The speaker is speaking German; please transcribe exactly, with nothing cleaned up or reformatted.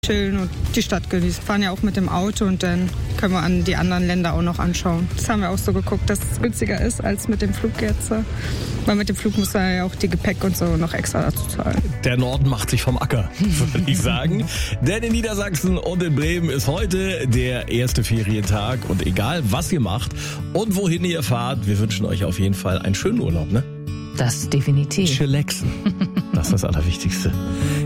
chillen und die Stadt genießen. Wir fahren ja auch mit dem Auto und dann können wir an die anderen Länder auch noch anschauen. Das haben wir auch so geguckt, dass es günstiger ist als mit dem Flug jetzt. Weil mit dem Flug muss man ja auch die Gepäck und so noch extra dazu zahlen. Der Norden macht sich vom Acker, würde ich sagen. Denn in Niedersachsen und in Bremen ist heute der erste Ferientag. Und egal, was ihr macht und wohin ihr fahrt, wir wünschen euch auf jeden Fall einen schönen Urlaub, ne? Das definitiv. Chillaxen. Das ist das Allerwichtigste.